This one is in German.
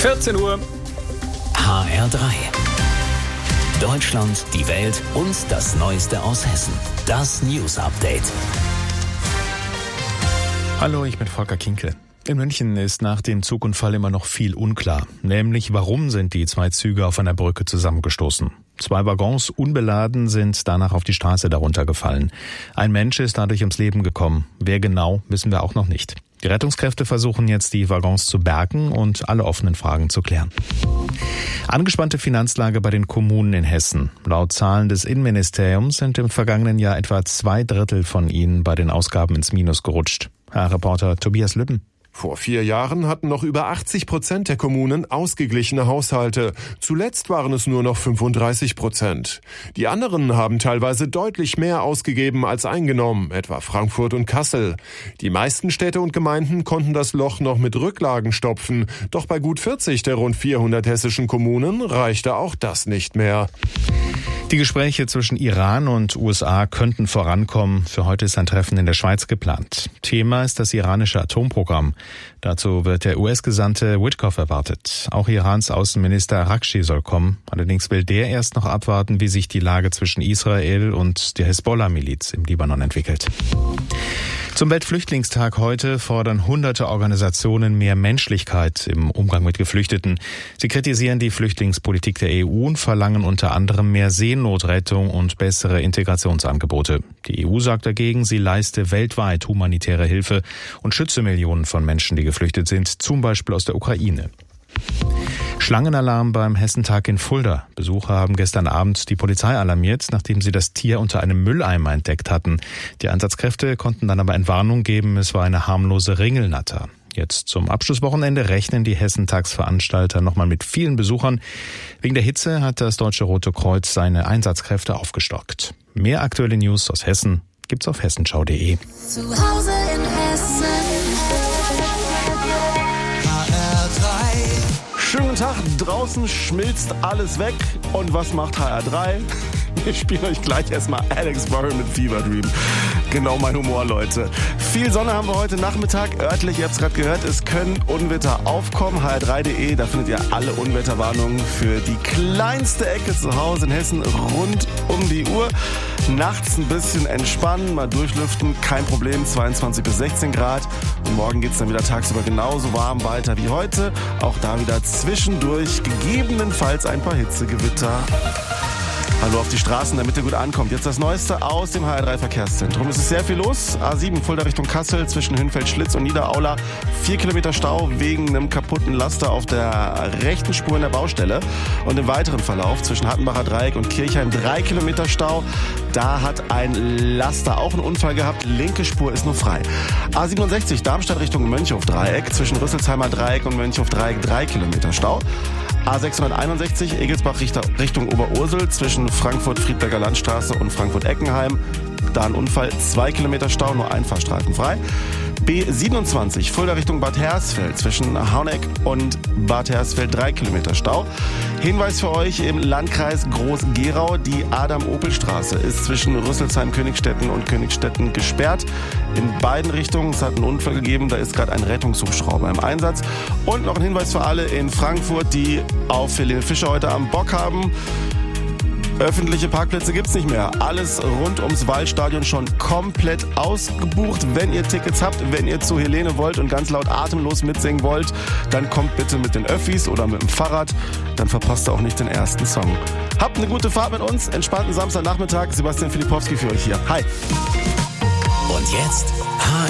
14 Uhr. HR3. Deutschland, die Welt und das Neueste aus Hessen. Das News Update. Hallo, ich bin Volker Kinkel. In München ist nach dem Zugunfall immer noch viel unklar. Nämlich, warum sind die zwei Züge auf einer Brücke zusammengestoßen? 2 Waggons unbeladen sind danach auf die Straße darunter gefallen. Ein Mensch ist dadurch ums Leben gekommen. Wer genau, wissen wir auch noch nicht. Die Rettungskräfte versuchen jetzt, die Waggons zu bergen und alle offenen Fragen zu klären. Angespannte Finanzlage bei den Kommunen in Hessen. Laut Zahlen des Innenministeriums sind im vergangenen Jahr etwa 2/3 von ihnen bei den Ausgaben ins Minus gerutscht. HR-Reporter Tobias Lübben. Vor 4 Jahren hatten noch über 80% der Kommunen ausgeglichene Haushalte. Zuletzt waren es nur noch 35%. Die anderen haben teilweise deutlich mehr ausgegeben als eingenommen, etwa Frankfurt und Kassel. Die meisten Städte und Gemeinden konnten das Loch noch mit Rücklagen stopfen. Doch bei gut 40 der rund 400 hessischen Kommunen reichte auch das nicht mehr. Die Gespräche zwischen Iran und USA könnten vorankommen. Für heute ist ein Treffen in der Schweiz geplant. Thema ist das iranische Atomprogramm. Dazu wird der US-Gesandte Witkoff erwartet. Auch Irans Außenminister Araghchi soll kommen. Allerdings will der erst noch abwarten, wie sich die Lage zwischen Israel und der Hisbollah-Miliz im Libanon entwickelt. Zum Weltflüchtlingstag heute fordern hunderte Organisationen mehr Menschlichkeit im Umgang mit Geflüchteten. Sie kritisieren die Flüchtlingspolitik der EU und verlangen unter anderem mehr Seenotrettung und bessere Integrationsangebote. Die EU sagt dagegen, sie leiste weltweit humanitäre Hilfe und schütze Millionen von Menschen, die geflüchtet sind, zum Beispiel aus der Ukraine. Schlangenalarm beim Hessentag in Fulda. Besucher haben gestern Abend die Polizei alarmiert, nachdem sie das Tier unter einem Mülleimer entdeckt hatten. Die Einsatzkräfte konnten dann aber Entwarnung geben, es war eine harmlose Ringelnatter. Jetzt zum Abschlusswochenende rechnen die Hessentagsveranstalter nochmal mit vielen Besuchern. Wegen der Hitze hat das Deutsche Rote Kreuz seine Einsatzkräfte aufgestockt. Mehr aktuelle News aus Hessen gibt's auf hessenschau.de. Zu Hause in Hessen. Schönen guten Tag, draußen schmilzt alles weg. Und was macht HR3? Wir spielen euch gleich erstmal Alex Warren mit Fever Dream. Genau mein Humor, Leute. Viel Sonne haben wir heute Nachmittag. Örtlich, ihr habt es gerade gehört, es können Unwetter aufkommen. hr3.de, da findet ihr alle Unwetterwarnungen für die kleinste Ecke zu Hause in Hessen rund um die Uhr. Nachts ein bisschen entspannen, mal durchlüften, kein Problem, 22 bis 16 Grad. Und morgen geht es dann wieder tagsüber genauso warm weiter wie heute. Auch da wieder zwischendurch gegebenenfalls ein paar Hitzegewitter. Hallo auf die Straßen, damit ihr gut ankommt. Jetzt das Neueste aus dem HR3-Verkehrszentrum. Es ist sehr viel los. A7 Fulda Richtung Kassel zwischen Hünfeld-Schlitz und Niederaula. 4 Kilometer Stau wegen einem kaputten Laster auf der rechten Spur in der Baustelle. Und im weiteren Verlauf zwischen Hattenbacher Dreieck und Kirchheim 3 Kilometer Stau. Da hat ein Laster auch einen Unfall gehabt. Linke Spur ist nur frei. A67 Darmstadt Richtung Mönchhof-Dreieck zwischen Rüsselsheimer Dreieck und Mönchhof-Dreieck 3 Kilometer Stau. A661 Egelsbach Richtung Oberursel zwischen Frankfurt-Friedberger Landstraße und Frankfurt-Eckenheim. Da ein Unfall, 2 Kilometer Stau, nur ein Fahrstreifen frei. B27 Fulda Richtung Bad Hersfeld zwischen Hauneck und Bad Hersfeld 3 Kilometer Stau. Hinweis für euch im Landkreis Groß-Gerau, die Adam-Opel-Straße ist zwischen Rüsselsheim-Königstetten und Königstetten gesperrt. In beiden Richtungen, es hat einen Unfall gegeben, da ist gerade ein Rettungshubschrauber im Einsatz. Und noch ein Hinweis für alle in Frankfurt, die auf Helene Fischer heute am Bock haben. Öffentliche Parkplätze gibt's nicht mehr. Alles rund ums Waldstadion schon komplett ausgebucht. Wenn ihr Tickets habt, wenn ihr zu Helene wollt und ganz laut atemlos mitsingen wollt, dann kommt bitte mit den Öffis oder mit dem Fahrrad. Dann verpasst ihr auch nicht den ersten Song. Habt eine gute Fahrt mit uns. Entspannten Samstagnachmittag. Sebastian Filipowski für euch hier. Hi. Und jetzt